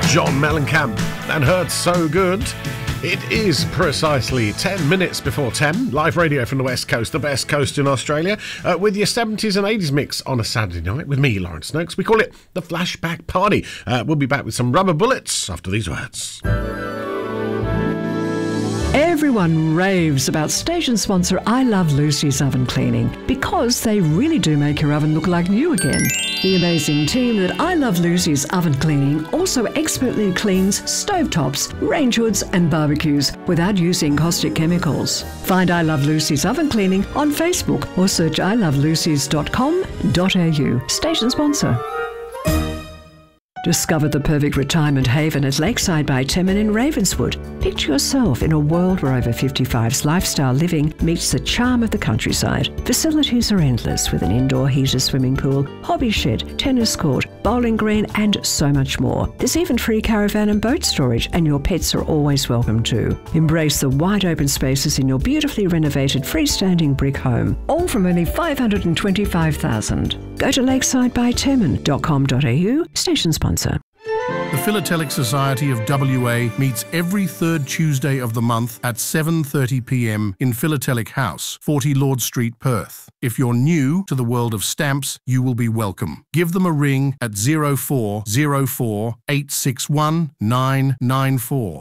John Mellencamp and Hurt So Good. It is precisely 10 minutes before 10. Live radio from the West Coast, the best coast in Australia, with your 70s and 80s mix on a Saturday night with me, Lawrence Noakes. We call it the Flashback Party. We'll be back with some rubber bullets after these words. Everyone raves about station sponsor I Love Lucy's Oven Cleaning because they really do make your oven look like new again. The amazing team at I Love Lucy's Oven Cleaning also expertly cleans stovetops, range hoods and barbecues without using caustic chemicals. Find I Love Lucy's Oven Cleaning on Facebook or search ilovelucys.com.au. Station sponsor. Discover the perfect retirement haven at Lakeside by Temin in Ravenswood. Picture yourself in a world where over 55's lifestyle living meets the charm of the countryside. Facilities are endless with an indoor heated swimming pool, hobby shed, tennis court, bowling green and so much more. There's even free caravan and boat storage and your pets are always welcome too. Embrace the wide open spaces in your beautifully renovated freestanding brick home. All from only $525,000. Go to lakesidebytemin.com.au. Station sponsor. The Philatelic Society of WA meets every third Tuesday of the month at 7:30 p.m. in Philatelic House, 40 Lord Street, Perth. If you're new to the world of stamps, you will be welcome. Give them a ring at 0404 861 994.